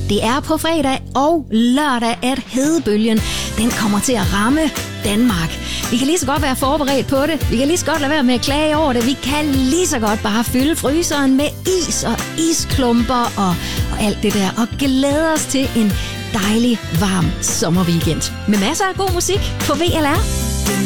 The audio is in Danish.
Det er på fredag og lørdag, at hedebølgen den kommer til at ramme Danmark. Vi kan lige så godt være forberedt på det. Vi kan lige så godt lade være med at klage over det. Vi kan lige så godt bare fylde fryseren med is og isklumper og alt det der. Og glæde os til en dejlig, varm sommerweekend. Med masser af god musik på VLR.